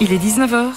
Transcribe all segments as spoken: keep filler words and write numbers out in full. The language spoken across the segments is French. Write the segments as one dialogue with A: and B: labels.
A: Il est dix-neuf heures.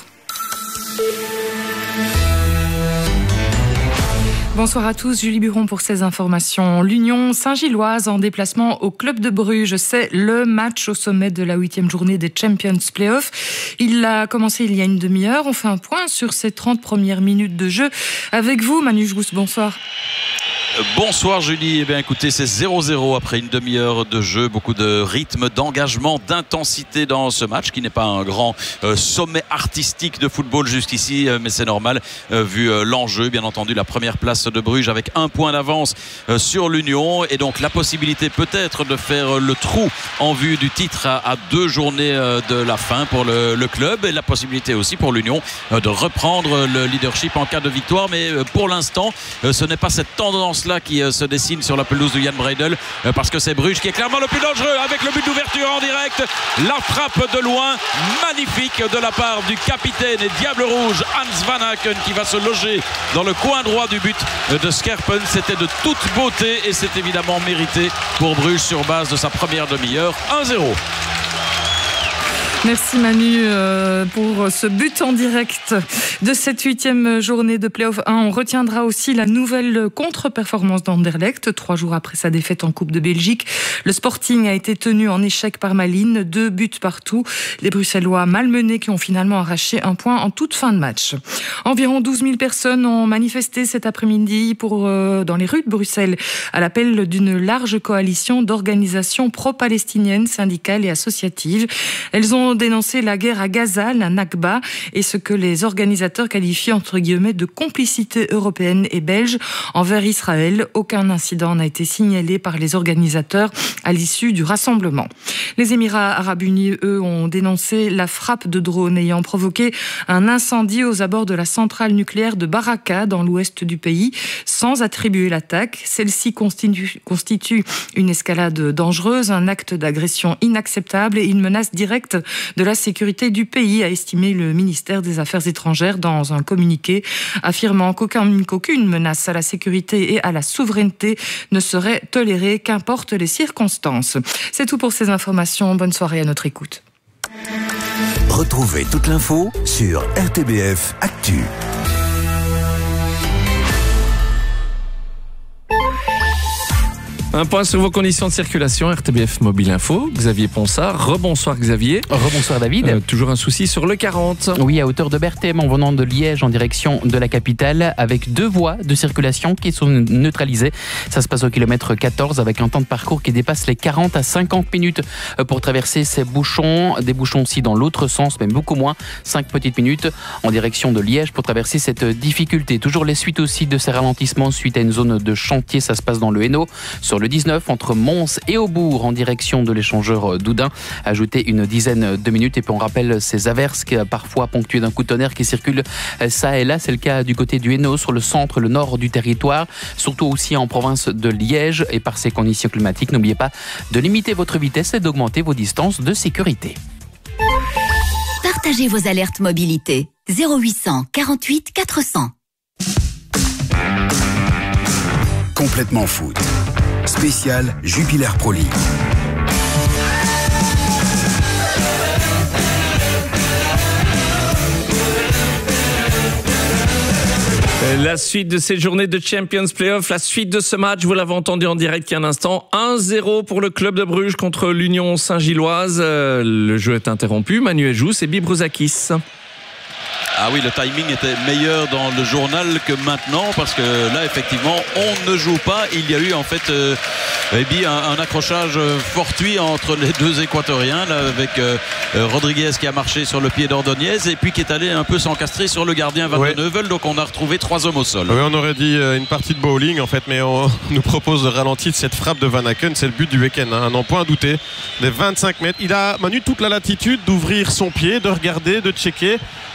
A: Bonsoir à tous, Julie Buron pour ces informations. L'Union Saint-Gilloise en déplacement au Club de Bruges, c'est le match au sommet de la huitième journée des Champions Playoffs. Il a commencé il y a une demi-heure. On fait un point sur ces trente premières minutes de jeu avec vous, Manu Jousse. Bonsoir.
B: Bonsoir Julie, eh bien écoutez, c'est zéro zéro après une demi-heure de jeu, beaucoup de rythme, d'engagement, d'intensité dans ce match qui n'est pas un grand euh, sommet artistique de football jusqu'ici, euh, mais c'est normal euh, vu euh, l'enjeu, bien entendu la première place de Bruges avec un point d'avance euh, sur l'Union et donc la possibilité peut-être de faire le trou en vue du titre à, à deux journées euh, de la fin pour le, le club et la possibilité aussi pour l'Union euh, de reprendre le leadership en cas de victoire, mais euh, pour l'instant euh, ce n'est pas cette tendance là qui euh, se dessine sur la pelouse de Jan Breidel euh, parce que c'est Bruges qui est clairement le plus dangereux avec le but d'ouverture en direct, la frappe de loin magnifique de la part du capitaine et Diable Rouge Hans Van Aken qui va se loger dans le coin droit du but de Skerpen. C'était de toute beauté et c'est évidemment mérité pour Bruges sur base de sa première demi-heure. Un zéro.
A: Merci Manu euh, pour ce but en direct de cette huitième journée de Play-off un. On retiendra aussi la nouvelle contre-performance d'Anderlecht. Trois jours après sa défaite en Coupe de Belgique, le Sporting a été tenu en échec par Malines, deux buts partout. Les Bruxellois malmenés qui ont finalement arraché un point en toute fin de match. Environ douze mille personnes ont manifesté cet après-midi pour, euh, dans les rues de Bruxelles à l'appel d'une large coalition d'organisations pro-palestiniennes, syndicales et associatives. Elles ont dénoncer la guerre à Gaza, la Nakba, et ce que les organisateurs qualifient entre guillemets de complicité européenne et belge envers Israël. Aucun incident n'a été signalé par les organisateurs à l'issue du rassemblement. Les Émirats arabes unis, eux, ont dénoncé la frappe de drones ayant provoqué un incendie aux abords de la centrale nucléaire de Baraka, dans l'ouest du pays, sans attribuer l'attaque. Celle-ci constitue, constitue une escalade dangereuse, un acte d'agression inacceptable et une menace directe de la sécurité du pays, a estimé le ministère des Affaires étrangères dans un communiqué, affirmant qu'aucun, qu'aucune menace à la sécurité et à la souveraineté ne serait tolérée, qu'importe les circonstances. C'est tout pour ces informations. Bonne soirée à notre écoute.
C: Retrouvez toute l'info sur R T B F Actu.
D: Un point sur vos conditions de circulation, R T B F Mobile Info. Xavier Ponsard, rebonsoir Xavier.
E: Rebonsoir David.
D: Euh, toujours un souci sur le quarante.
E: Oui, à hauteur de Berthème, en venant de Liège en direction de la capitale, avec deux voies de circulation qui sont neutralisées. Ça se passe au kilomètre quatorze avec un temps de parcours qui dépasse les quarante à cinquante minutes pour traverser ces bouchons. Des bouchons aussi dans l'autre sens, même beaucoup moins, cinq petites minutes en direction de Liège pour traverser cette difficulté. Toujours les suites aussi de ces ralentissements suite à une zone de chantier. Ça se passe dans le Hainaut, sur le dix-neuf entre Mons et Aubourg en direction de l'échangeur d'Oudin. Ajoutez une dizaine de minutes et puis on rappelle ces averses qui, parfois ponctuées d'un coup de tonnerre qui circulent ça et là. C'est le cas du côté du Hainaut sur le centre, le nord du territoire, surtout aussi en province de Liège. Et par ces conditions climatiques, n'oubliez pas de limiter votre vitesse et d'augmenter vos distances de sécurité.
F: Partagez vos alertes mobilité. zéro huit cent quarante-huit quatre cents.
C: Complètement foot. Spécial Jupiler Pro League.
D: La suite de cette journée de Champions Playoff, la suite de ce match, vous l'avez entendu en direct il y a un instant, un zéro pour le club de Bruges contre l'Union Saint-Gilloise. Le jeu est interrompu, Manuel Jousse et Bibruzakis.
B: Ah oui, le timing était meilleur dans le journal que maintenant parce que là, effectivement, on ne joue pas. Il y a eu en fait euh, eh bien, un, un accrochage fortuit entre les deux Équatoriens là, avec euh, Rodriguez qui a marché sur le pied d'Ordonez et puis qui est allé un peu s'encastrer sur le gardien Van de Neuvel. Donc on a retrouvé trois hommes au sol.
G: Oui, on aurait dit une partie de bowling en fait, mais on nous propose de ralentir cette frappe de Van Aken. C'est le but du week-end, hein. Un point à douter. Des vingt-cinq mètres. Il a, Manu, toute la latitude d'ouvrir son pied, de regarder, de checker. Je sais que vous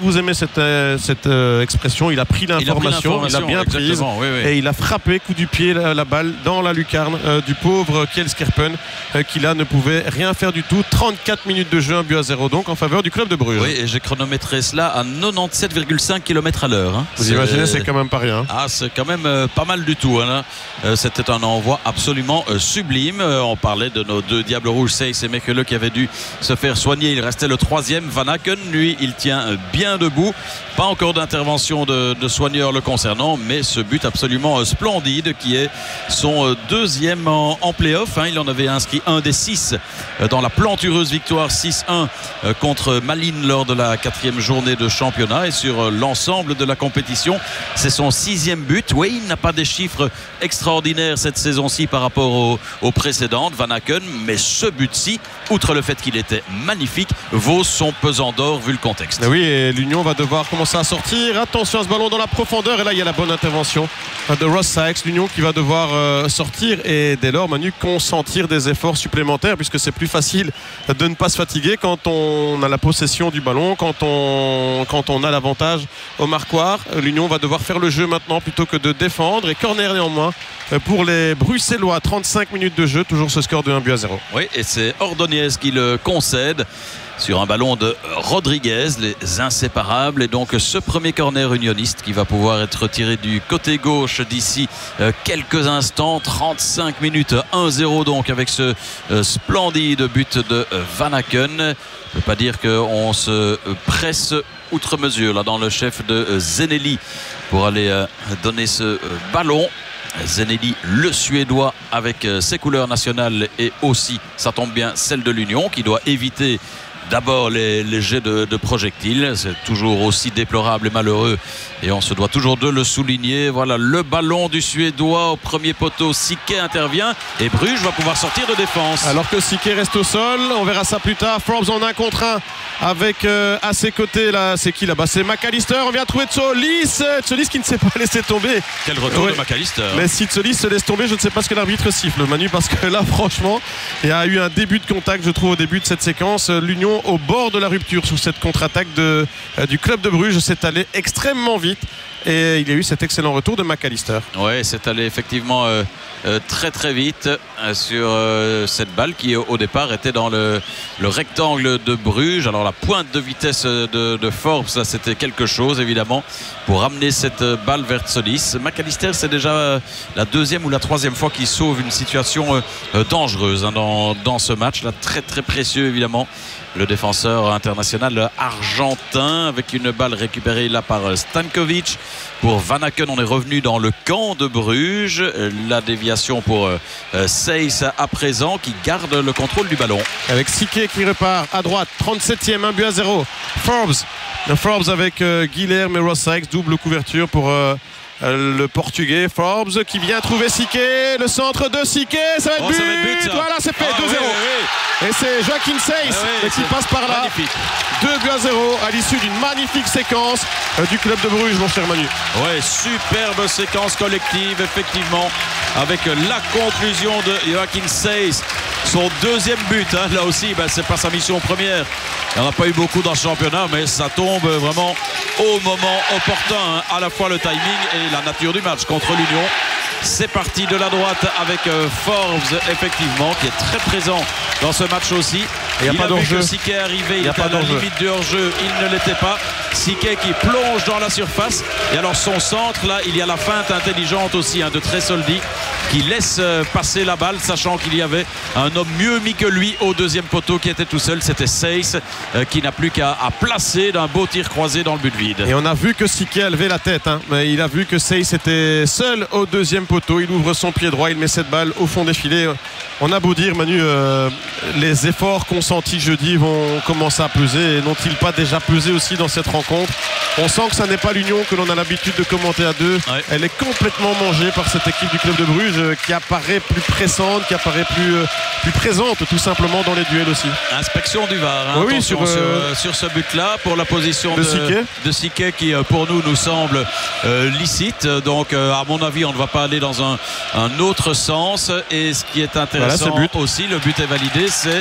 G: vous aimez cette, euh, cette euh, expression, il a pris l'information, il a, il a bien prise
B: oui, oui.
G: et il a frappé coup du pied la, la balle dans la lucarne euh, du pauvre Kjell Skerpen euh, qui là ne pouvait rien faire du tout. trente-quatre minutes de jeu, un but à zéro donc en faveur du club de Bruges.
B: Oui, et j'ai chronométré cela à quatre-vingt-dix-sept virgule cinq kilomètres à l'heure. Hein.
G: Vous imaginez, c'est quand même pas rien.
B: Ah, c'est quand même euh, pas mal du tout. Hein, euh, c'était un envoi absolument euh, sublime. Euh, on parlait de nos deux Diables Rouges, Seyss et Mechelen, qui avaient dû se faire soigner. Il restait le troisième, Van Aken. Lui, il tient euh, bien debout. Pas encore d'intervention de, de soigneur le concernant, mais ce but absolument euh, splendide qui est son euh, deuxième en, en play-off. Hein. Il en avait inscrit un des six euh, dans la plantureuse victoire six un euh, contre Malines lors de la quatrième journée de championnat. Et sur euh, l'ensemble de la compétition, c'est son sixième but. Oui, il n'a pas des chiffres extraordinaires cette saison-ci par rapport aux, aux précédentes, Van Aken, mais ce but-ci, outre le fait qu'il était magnifique, vaut son pesant d'or vu le contexte.
G: Et oui, et l'Union va devoir commencer à sortir. Attention à ce ballon dans la profondeur, et là il y a la bonne intervention de Ross Sykes. L'Union qui va devoir euh, sortir et dès lors, Manu, consentir des efforts supplémentaires, puisque c'est plus facile de ne pas se fatiguer quand on a la possession du ballon, quand on, quand on a l'avantage au marquoir. L'Union va devoir faire le jeu maintenant plutôt que de défendre, et corner néanmoins pour les Bruxellois. Trente-cinq minutes de jeu, toujours ce score de un but à zéro.
B: Oui, et c'est Ordonez qui le concède sur un ballon de Rodriguez, les inséparables. Et donc ce premier corner unioniste qui va pouvoir être tiré du côté gauche d'ici euh, quelques instants. Trente-cinq minutes, un zéro donc avec ce euh, splendide but de euh, Van Aken. Je ne peux pas dire qu'on se euh, presse outre mesure là dans le chef de euh, Zeneli pour aller euh, donner ce euh, ballon. Zeneli, le Suédois, avec euh, ses couleurs nationales et aussi, ça tombe bien, celle de l'Union, qui doit éviter d'abord les, les jets de, de projectiles. C'est toujours aussi déplorable et malheureux, et on se doit toujours de le souligner. Voilà le ballon du Suédois au premier poteau. Siquet intervient et Bruges va pouvoir sortir de défense.
G: Alors que Siquet reste au sol, on verra ça plus tard. Forbes en un contre un avec euh, à ses côtés là, c'est qui là-bas? C'est McAllister. On vient trouver Tsolis, Tsolis qui ne s'est pas laissé tomber.
B: Quel retour
G: ouais.
B: de McAllister.
G: Mais si Tsolis se laisse tomber, je ne sais pas ce que l'arbitre siffle, Manu, parce que là franchement il y a eu un début de contact, je trouve, au début de cette séquence. L'Union au bord de la rupture sous cette contre-attaque de, euh, du club de Bruges. C'est allé extrêmement vite et il y a eu cet excellent retour de McAllister.
B: Oui, c'est allé effectivement euh, euh, très très vite euh, sur euh, cette balle qui au, au départ était dans le, le rectangle de Bruges. Alors la pointe de vitesse de, de Forbes, ça c'était quelque chose évidemment pour ramener cette balle vers Tsolis. McAllister, c'est déjà euh, la deuxième ou la troisième fois qu'il sauve une situation euh, euh, dangereuse hein, dans, dans ce match là, très très précieux évidemment. Le défenseur international argentin avec une balle récupérée là par Stankovic. Pour Van Aken, on est revenu dans le camp de Bruges. La déviation pour euh, Seyss à présent qui garde le contrôle du ballon.
G: Avec Siquet qui repart à droite. trente-septième, un but à zéro. Forbes. Forbes avec euh, Guilherme et Ross Sykes. Double couverture pour euh, le Portugais. Forbes qui vient trouver Siquet. Le centre de Siquet. Ça va être
B: oh,
G: but.
B: Ça va être but
G: voilà, c'est fait.
B: Ah,
G: deux zéro.
B: Oui, oui, oui.
G: Et c'est Joachim Seyss
B: ah, oui,
G: qui passe par là.
B: Magnifique.
G: deux buts à zéro à l'issue d'une magnifique séquence euh, du club de Bruges, mon cher Manu.
B: Ouais, superbe séquence collective, effectivement, avec la conclusion de Joachim Seyss. Son deuxième but, hein, là aussi, ben, c'est pas sa mission première. Il n'y en a pas eu beaucoup dans ce championnat, mais ça tombe vraiment au moment opportun, hein, à la fois le timing et la nature du match contre l'Union. C'est parti de la droite avec euh, Forbes, effectivement, qui est très présent dans ce match aussi.
G: Il n'y a
B: il
G: pas
B: a vu
G: d'enjeu.
B: que Siquet est arrivé, il,
G: il
B: était à la
G: d'enjeu.
B: limite du hors-jeu, il ne l'était pas. Siquet qui plonge dans la surface. Et alors son centre, là, il y a la feinte intelligente aussi hein, de Tresoldi qui laisse euh, passer la balle, sachant qu'il y avait un homme mieux mis que lui au deuxième poteau qui était tout seul. C'était Seyss euh, qui n'a plus qu'à à placer d'un beau tir croisé dans le but vide.
G: Et on a vu que Siquet a levé la tête, hein, mais il a vu que Seyss était seul au deuxième poteau. Il ouvre son pied droit, il met cette balle au fond des filets. On a beau dire, Manu, euh, les efforts consentis jeudi vont commencer à peser, et n'ont-ils pas déjà pesé aussi dans cette rencontre? On sent que ça n'est pas l'Union que l'on a l'habitude de commenter à deux.
B: Ouais.
G: Elle est complètement mangée par cette équipe du club de Bruges euh, qui apparaît plus pressante, qui apparaît plus, euh, plus présente tout simplement dans les duels aussi.
B: Inspection du V A R, hein.
G: Oui,
B: Attention
G: sur, euh,
B: sur, sur ce but-là pour la position
G: de
B: de,
G: Siquet.
B: de Siquet qui euh, pour nous nous semble euh, licite. Donc euh, à mon avis on ne va pas aller dans un, un autre sens. Et ce qui est intéressant
G: Voilà, c'est but.
B: aussi, le but est validé, c'est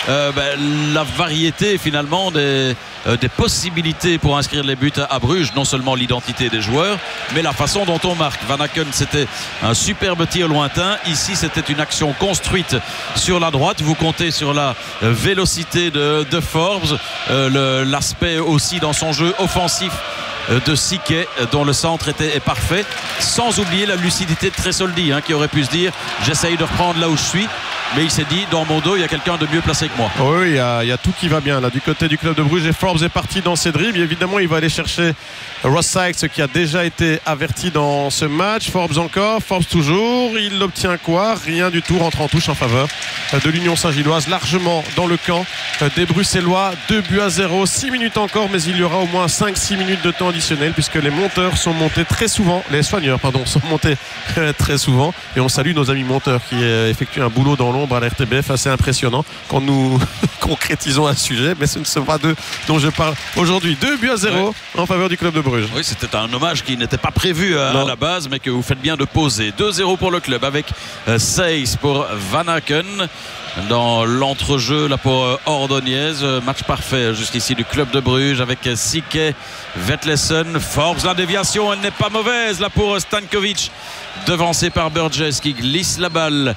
B: euh, ben, la variété finalement des, euh, des possibilités pour inscrire les buts à Bruges, non seulement l'identité des joueurs, mais la façon dont on marque. Van Aken, c'était un superbe tir lointain. Ici, c'était une action construite sur la droite. Vous comptez sur la euh, vélocité de, de Forbes, euh, le, l'aspect aussi dans son jeu offensif de Siquet, dont le centre était est parfait, sans oublier la lucidité de Tresoldi, hein, qui aurait pu se dire j'essaye de reprendre là où je suis, mais il s'est dit dans mon dos il y a quelqu'un de mieux placé que moi.
G: Oui, il y, a, il y a tout qui va bien là du côté du club de Bruges, et Forbes est parti dans ses dribbles. Évidemment, il va aller chercher Ross Sykes qui a déjà été averti dans ce match. Forbes encore, Forbes toujours, il obtient quoi? Rien du tout, rentre en touche en faveur de l'Union Saint-Gilloise, largement dans le camp des Bruxellois. Deux buts à zéro, six minutes encore, mais il y aura au moins cinq six minutes de temps additionnel, puisque les monteurs sont montés très souvent, les soigneurs pardon, sont montés très souvent, et on salue nos amis monteurs qui effectuent un boulot dans l'ombre à la R T B F assez impressionnant quand nous concrétisons un sujet, mais ce ne sont pas d'eux dont je parle aujourd'hui. Deux buts à zéro ouais. en faveur du club de Bruges.
B: Oui, c'était un hommage qui n'était pas prévu à, à la base, mais que vous faites bien de poser. deux zéro pour le club avec euh, Seis pour Van Aken dans l'entrejeu là pour euh, Ordonez. Match parfait jusqu'ici du club de Bruges avec euh, Siquet, Vetlesen, Forbes. La déviation, elle n'est pas mauvaise là pour Stankovic, devancé par Burgess qui glisse la balle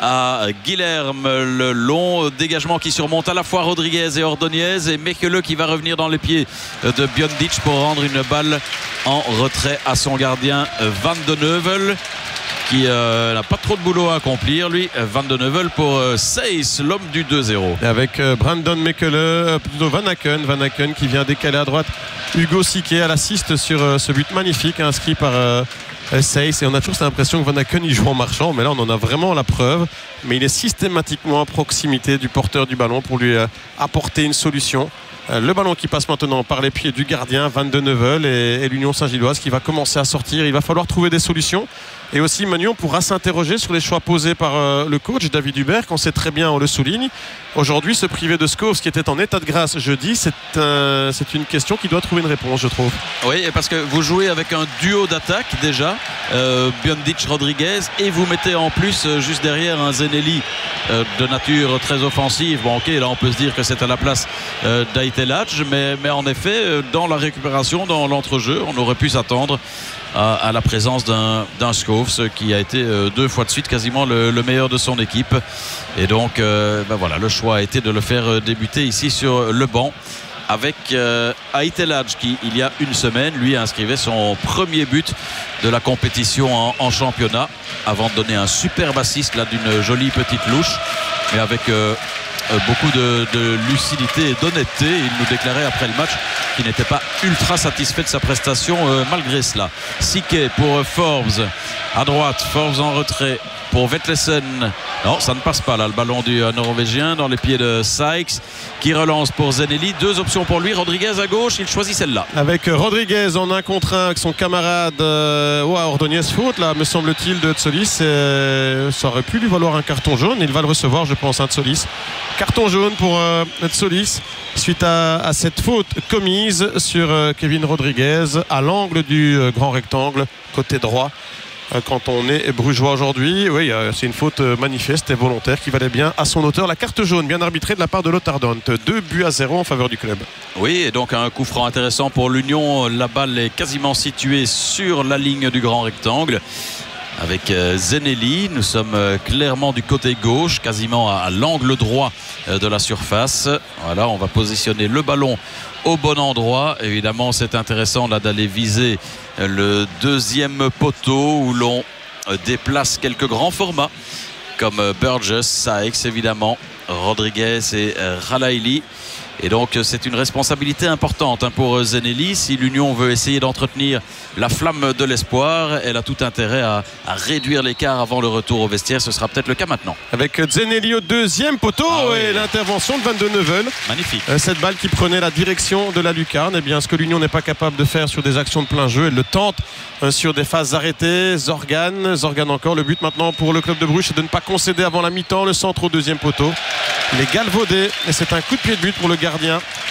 B: à Guilherme. Le long dégagement qui surmonte à la fois Rodriguez et Ordonez, et Mechele qui va revenir dans les pieds de Biondic pour rendre une balle en retrait à son gardien Van de Neuvel, qui euh, n'a pas trop de boulot à accomplir lui. Van de Neuvel pour euh, Seis, l'homme du deux zéro.
G: Avec euh, Brandon Mechele, euh, plutôt Van Aken, Van Aken qui vient décaler à droite Hugo Siquet à l'assist sur euh, ce but magnifique inscrit par euh, Seis, et on a toujours cette impression que Van Aken il joue en marchant, mais là on en a vraiment la preuve. Mais il est systématiquement à proximité du porteur du ballon pour lui euh, apporter une solution. Euh, le ballon qui passe maintenant par les pieds du gardien Van de Neuvel, et, et l'Union Saint-Gilloise qui va commencer à sortir. Il va falloir trouver des solutions. Et aussi, Manu, on pourra s'interroger sur les choix posés par euh, le coach David Hubert, qu'on sait très bien, on le souligne. Aujourd'hui, se priver de Schoofs, qui était en état de grâce jeudi, c'est, euh, c'est une question qui doit trouver une réponse, je trouve.
B: Oui, parce que vous jouez avec un duo d'attaque déjà, euh, Biondic-Rodriguez, et vous mettez en plus euh, juste derrière un Zenelli euh, de nature très offensive. Bon, ok, là on peut se dire que c'est à la place euh, d'Aitelaj, mais, mais en effet, euh, dans la récupération, dans l'entrejeu, on aurait pu s'attendre à, à la présence d'un, d'un Schoofs qui a été euh, deux fois de suite quasiment le, le meilleur de son équipe. Et donc, euh, ben voilà, le choix a été de le faire débuter ici sur le banc avec euh, Aitelaj qui, il y a une semaine, lui inscrivait son premier but de la compétition en, en championnat, avant de donner un superbe assist là d'une jolie petite louche, mais avec euh, euh, beaucoup de, de lucidité et d'honnêteté. Il nous déclarait après le match qu'il n'était pas ultra satisfait de sa prestation euh, malgré cela. Siquet pour euh, Forbes à droite, Forbes en retrait pour Vetlesen. Non, ça ne passe pas là, le ballon du euh, Norvégien dans les pieds de Sykes qui relance pour Zenelli. Deux options pour lui, Rodriguez à gauche, il choisit celle-là.
G: Avec Rodriguez en un contre un avec son camarade euh, ouais, Ordonez, faute là, me semble-t-il, de Tsolis. Euh, ça aurait pu lui valoir un carton jaune, il va le recevoir, je pense, un Tsolis. Carton jaune pour euh, Tsolis suite à, à cette faute commise sur euh, Kevin Rodriguez à l'angle du euh, grand rectangle côté droit. Quand on est brugeois aujourd'hui, oui, c'est une faute manifeste et volontaire qui valait bien à son auteur la carte jaune, bien arbitrée de la part de Lothar Dont. Deux buts à zéro en faveur du club.
B: Oui, et donc un coup franc intéressant pour l'Union. La balle est quasiment située sur la ligne du grand rectangle. Avec Zenelli, nous sommes clairement du côté gauche, quasiment à l'angle droit de la surface. Voilà, on va positionner le ballon au bon endroit. Évidemment, c'est intéressant là d'aller viser le deuxième poteau où l'on déplace quelques grands formats comme Burgess, Sykes évidemment, Rodriguez et Ralaili. Et donc c'est une responsabilité importante hein, pour Zenelli. Si l'Union veut essayer d'entretenir la flamme de l'espoir, elle a tout intérêt à, à réduire l'écart avant le retour au vestiaire. Ce sera peut-être le cas maintenant.
G: Avec Zenelli au deuxième poteau ah, oui. et l'intervention de Van de Neuvel.
B: Magnifique.
G: Cette balle qui prenait la direction de la lucarne. Eh bien, ce que l'Union n'est pas capable de faire sur des actions de plein jeu, elle le tente sur des phases arrêtées. Zorgan, Zorgan encore. Le but maintenant pour le club de Bruges, c'est de ne pas concéder avant la mi-temps. Le centre au deuxième poteau. Il est galvaudé et c'est un coup de pied de but pour le gardien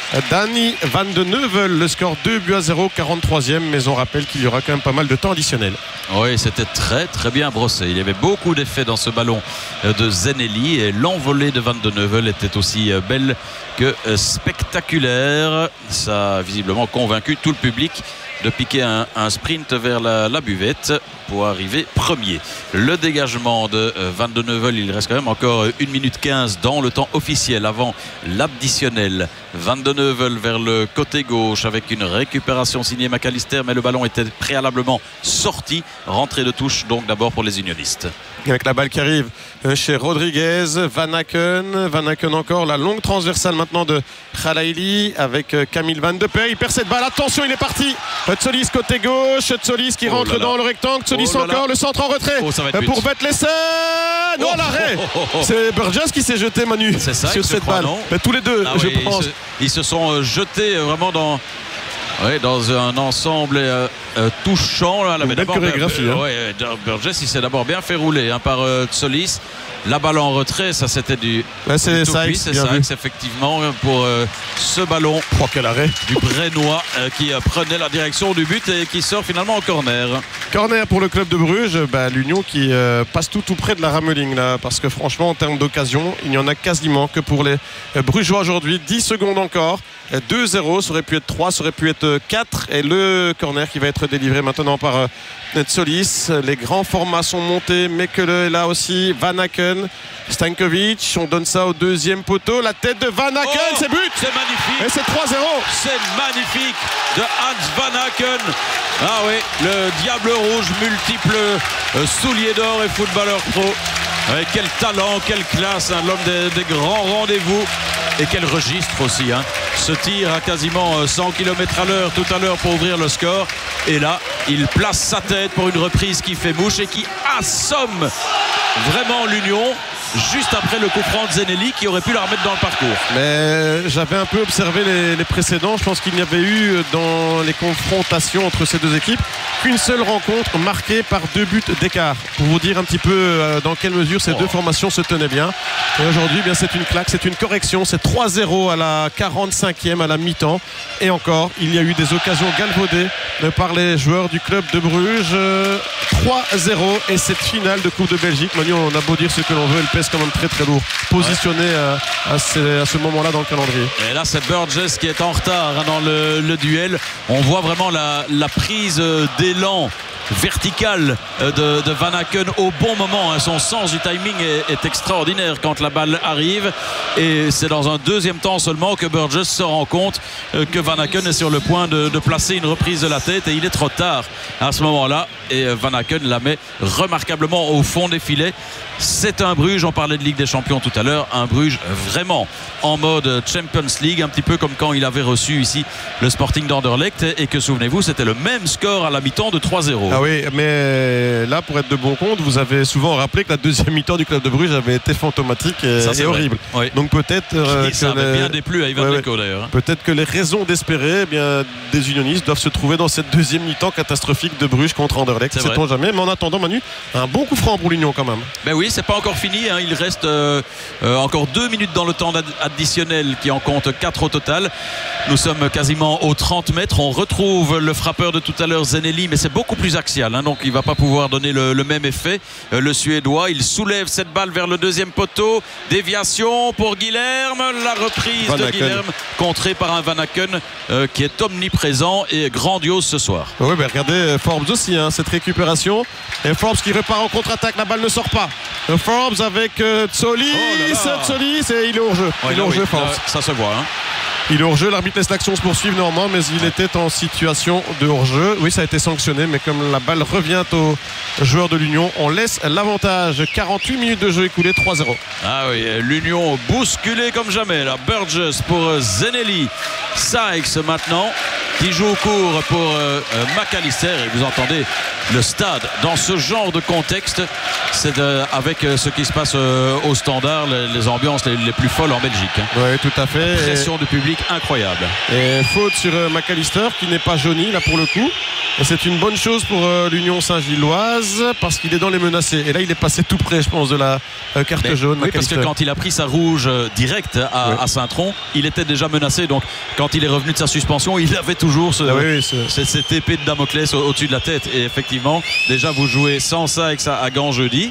G: Danny Van de Neuvel. Le score deux buts à zéro, quarante-troisième. Mais on rappelle qu'il y aura quand même pas mal de temps additionnel.
B: Oui, c'était très très bien brossé. Il y avait beaucoup d'effets dans ce ballon de Zenelli et l'envolée de Van de Neuvel était aussi belle que spectaculaire. Ça a visiblement convaincu tout le public de piquer un, un sprint vers la, la buvette pour arriver premier. Le dégagement de Van de Neuvel, il reste quand même encore une minute quinze dans le temps officiel avant l'additionnel. Van de Neuvel vers le côté gauche avec une récupération signée McAllister, mais le ballon était préalablement sorti. Rentrée de touche donc d'abord pour les unionistes.
G: Avec la balle qui arrive chez Rodriguez, Van Aken, Van Aken encore, la longue transversale maintenant de Khalaili avec Camille Van de Peey. Il perd cette balle, attention, il est parti. Tsolis côté gauche, Tsolis qui oh rentre dans le rectangle, Tsolis oh encore, le centre en retrait oh, pour Vetlesen. Oh, oh l'arrêt oh, oh, oh. C'est Burgess qui s'est jeté, Manu,
B: ça,
G: sur cette balle. Mais tous les deux, ah, je oui, pense.
B: Ils se, ils se sont jetés vraiment dans... Oui, dans un ensemble euh, euh, touchant. Là,
G: une belle chorégraphie.
B: Hein. Ouais, Burgess, il s'est d'abord bien fait rouler hein, par euh, Tsolis. La balle en retrait, ça c'était du.
G: Ouais, c'est Sykes,
B: c'est Sykes, effectivement, pour euh, ce ballon.
G: Oh, quel arrêt
B: du Brennois euh, qui euh, prenait la direction du but et qui sort finalement en corner.
G: Corner pour le club de Bruges. Bah, l'Union qui euh, passe tout tout près de la Rameling là, parce que franchement, en termes d'occasion, il n'y en a quasiment que pour les euh, Brugeois aujourd'hui. dix secondes encore. deux zéro, ça aurait pu être trois, ça aurait pu être quatre. Et le corner qui va être délivré maintenant par euh, Tsolis. Les grands formats sont montés. Mekele est là aussi. Van Aken, Stankovic. On donne ça au deuxième poteau. La tête de Van Aken,
B: oh,
G: c'est but.
B: C'est magnifique.
G: Et c'est trois zéro.
B: C'est magnifique de Hans Van Aken. Ah oui, le Diable Rouge, multiple euh, soulier d'or et footballeur pro. Ouais, quel talent, quelle classe, hein, l'homme des, des grands rendez-vous. Et quel registre aussi hein. Ce tir à quasiment cent kilomètres à l'heure tout à l'heure pour ouvrir le score. Et là, il place sa tête pour une reprise qui fait mouche et qui assomme vraiment l'Union juste après le coup franc de Zenelli qui aurait pu la remettre dans le parcours.
G: Mais j'avais un peu observé les, les précédents. Je pense qu'il n'y avait eu dans les confrontations entre ces deux équipes qu'une seule rencontre marquée par deux buts d'écart. Pour vous dire un petit peu dans quelle mesure ces oh. deux formations se tenaient bien. Et aujourd'hui, bien, c'est une claque, c'est une correction. C'est trois zéro à la quarante-cinquième, à la mi-temps. Et encore, il y a eu des occasions galvaudées par les joueurs du club de Bruges. trois zéro et cette finale de Coupe de Belgique. Manu, on a beau dire ce que l'on veut, elle pèse quand même très très lourd. Positionné ouais. à, à, ce, à ce moment-là dans le calendrier.
B: Et là, c'est Burgess qui est en retard hein, dans le, le duel. On voit vraiment la, la prise d'élan vertical de, de Van Aken au bon moment hein. Son sens du timing est, est extraordinaire quand la balle arrive et c'est dans un deuxième temps seulement que Burgess se rend compte que Van Aken est sur le point de, de placer une reprise de la tête et il est trop tard à ce moment-là et Van Aken la met remarquablement au fond des filets. C'est un Bruges, on parlait de Ligue des Champions tout à l'heure, un Bruges vraiment en mode Champions League, un petit peu comme quand il avait reçu ici le Sporting d'Anderlecht et que souvenez-vous c'était le même score à la mi-temps de trois zéro.
G: Ah oui, mais là pour être de bon compte, vous avez souvent rappelé que la deuxième mi-temps du club de Bruges avait été fantomatique et,
B: ça,
G: et horrible.
B: Oui.
G: Donc peut-être euh,
B: ça
G: que
B: avait
G: les...
B: bien déplu à Ivan
G: ouais,
B: Leko d'ailleurs.
G: Peut-être que les raisons d'espérer eh bien, des unionistes doivent se trouver dans cette deuxième mi-temps catastrophique de Bruges contre Anderlecht. Sait-on jamais, mais en attendant Manu, un bon coup franc pour l'Union quand même.
B: Ben oui, c'est pas encore fini. Hein. Il reste euh, euh, encore deux minutes dans le temps additionnel qui en compte quatre au total. Nous sommes quasiment aux trente mètres. On retrouve le frappeur de tout à l'heure, Zenelli, mais c'est beaucoup plus axial. Hein, donc il ne va pas pouvoir donner le, le même effet. Euh, le Suédois, il soulève cette balle vers le deuxième poteau. Déviation pour Guilherme. La reprise Van de Aken. Guilherme, contrée par un Van Aken euh, qui est omniprésent et grandiose ce soir.
G: Oui, ben regardez Forbes aussi, hein, cette récupération. Et Forbes qui repart en contre-attaque. La balle ne sort pas. Forbes avec euh, Tsolis. Oh Tsolis et il est hors jeu.
B: Ouais, il est hors jeu, Forbes. Là, ça se voit. Hein.
G: Il est hors-jeu, l'arbitre laisse l'action se poursuivre néanmoins, mais il était en situation de hors-jeu. Oui, ça a été sanctionné, mais comme la balle revient aux joueurs de l'Union, on laisse l'avantage. quarante-huit minutes de jeu écoulé, trois zéro.
B: Ah oui, l'Union bousculée comme jamais. La Burgess pour Zenelli. Sykes maintenant, qui joue au court pour euh, McAllister. Et vous entendez le stade dans ce genre de contexte, c'est de, avec ce qui se passe euh, au Standard, les, les ambiances les, les plus folles en Belgique. Hein.
G: Oui, tout à fait.
B: Pression du public incroyable.
G: Et faute sur euh, McAllister qui n'est pas jauni là pour le coup. Et c'est une bonne chose pour euh, l'Union Saint-Gilloise parce qu'il est dans les menacés. Et là, il est passé tout près, je pense, de la euh, carte
B: Mais,
G: jaune.
B: Oui, parce que quand il a pris sa rouge euh, directe à, oui. à Saint-Tron, il était déjà menacé. Donc, quand il est revenu de sa suspension, il avait toujours ce,
G: ah oui, oui,
B: ce, cette épée de Damoclès au, au-dessus de la tête. Et effectivement, déjà, vous jouez sans ça avec ça à Gand jeudi.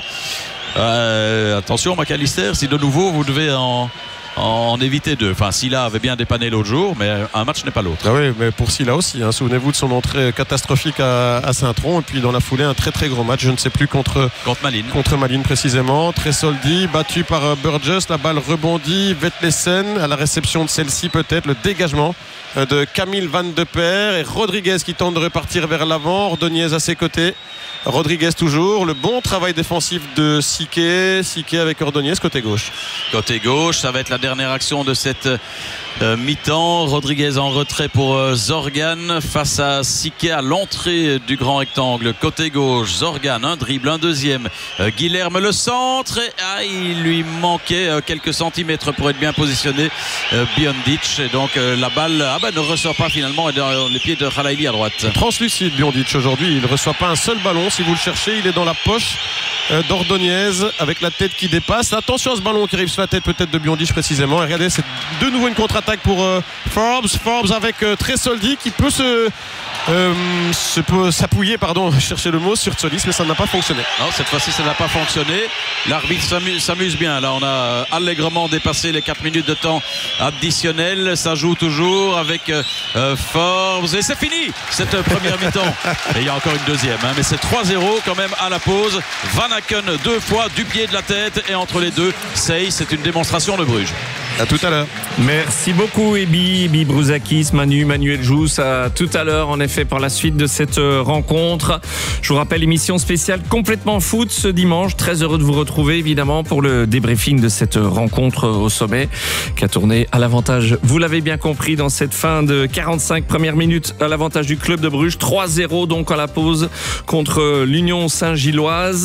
B: Euh, attention, McAllister, si de nouveau vous devez en, en éviter deux. Enfin, Silla avait bien dépanné l'autre jour, mais un match n'est pas l'autre.
G: Ah oui, mais pour Silla aussi. Hein, souvenez-vous de son entrée catastrophique à, à Saint-Tron, et puis dans la foulée un très très gros match. Je ne sais plus contre
B: contre Malines.
G: Contre Malines précisément. Très soldi, battu par uh, Burgess. La balle rebondit. Vetlesen à la réception de celle-ci peut-être. Le dégagement uh, de Camille Van de Peer et Rodriguez qui tente de repartir vers l'avant. Ordonez à ses côtés. Rodriguez toujours, le bon travail défensif de Siquet, Siquet avec Ordonez côté gauche.
B: Côté gauche, ça va être la dernière action de cette euh, mi-temps. Rodriguez en retrait pour euh, Zorgan face à Siquet à l'entrée du grand rectangle. Côté gauche, Zorgan, un dribble, un deuxième. Euh, Guilherme le centre. Et, ah, il lui manquait euh, quelques centimètres pour être bien positionné. Euh, Biondic. Et donc euh, la balle ah ben, ne ressort pas finalement dans les pieds de Khalaili à droite.
G: Translucide Biondic aujourd'hui. Il ne reçoit pas un seul ballon. Si vous le cherchez, il est dans la poche euh, d'Ordonez avec la tête qui dépasse. Attention à ce ballon qui arrive sur la tête peut-être de Biondic précisément. Et regardez, c'est de nouveau une contre-attaque pour euh, Forbes. Forbes avec euh, Tresoldi qui peut se, euh, se peut s'appuyer, pardon, chercher le mot sur Solis, mais ça n'a pas fonctionné.
B: Non, cette fois-ci ça n'a pas fonctionné. L'arbitre s'amuse, s'amuse bien. Là, on a allègrement dépassé les quatre minutes de temps additionnel. Ça joue toujours avec euh, Forbes. Et c'est fini cette première mi-temps. Et il y a encore une deuxième, hein, mais c'est trois zéro quand même à la pause. Van Aken deux fois du pied de la tête et entre les deux, Sey, c'est une démonstration de Bruges.
G: À tout à l'heure.
D: Merci beaucoup Ebi, Ebi Brouzakis, Manu, Manuel Jousse. À tout à l'heure en effet pour la suite de cette rencontre. Je vous rappelle, émission spéciale complètement foot ce dimanche. Très heureux de vous retrouver évidemment pour le débriefing de cette rencontre au sommet qui a tourné à l'avantage, vous l'avez bien compris, dans cette fin de quarante-cinq premières minutes à l'avantage du club de Bruges. trois zéro donc à la pause contre l'Union Saint-Gilloise.